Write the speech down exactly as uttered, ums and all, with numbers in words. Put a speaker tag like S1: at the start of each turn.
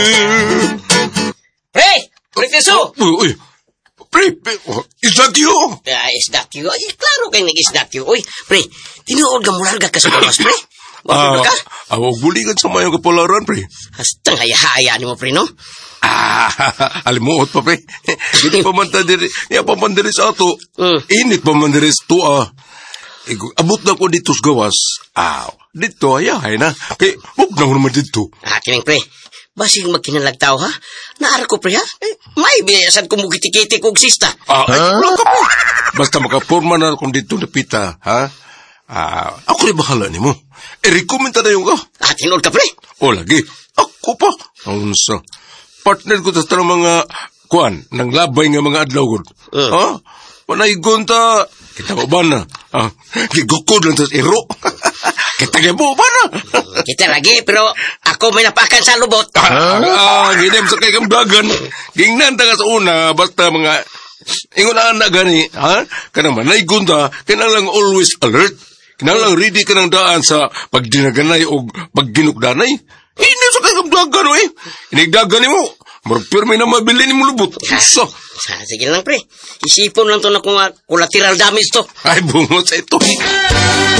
S1: Pre! Pre Teso!
S2: Uy, uy. Pre, pre, oh, is that you?
S1: Ah, is that you? Ay, klaro kay nag-is that you. Uy, pre, tinuod ka mula ka sa gawas, pre. Wapag ka?
S2: Ah, awag buligan sa mayong kapalaran, pre.
S1: Hastang haya-haya ni mo, pre, no?
S2: Ah, alimuot pa, pre. Hindi pa man ta diri, niya pa man diri sa ato.
S1: Mm.
S2: Init pa man diri sa tuwa. Igu- abot na ko dito sa gawas. Ah, dito, ayahay na. Kay, huwag na ko naman dito.
S1: Ah, kining, pre. Basig magkinalagtaw, ha? Naara ko, pre, ha? Eh, may biyasan ko mugiti-kiti kong sista.
S2: Ah, ay, wala ka, pre. Basta makaporma na akong dito na pita, ha? Ah, ako rin bahala ni mo. I-recommend na yung ka.
S1: Ah, tinuod ka, pre?
S2: O, lagi. Ako pa. Ang sa partner ko sa mga kuan, nang labay nga mga adlaw ko.
S1: Uh.
S2: Ha? Panaygon ta. Kita ba ba na? Ah, gigukod lang sa iro. Kita gabo ba na?
S1: Kita lagi, pero ako may napakan sa lubot.
S2: Ah, ah, ginim sa kay kamdagan. Gingnan ta ka sa una, basta mga ingon na anak gani, ha? Kanang manaygon ta, kailangan always alert. Kailangan ready ka ng daan sa pagdinaganay o pagginukdanay. Hindi sa kay kamdagan, eh. Inigdagan mo. Marapirme na mabili ni mo lubot. So,
S1: Ah, sige lang, pre. Isipon lang to na kung uh, collateral damage to.
S2: ay bungo sa ito.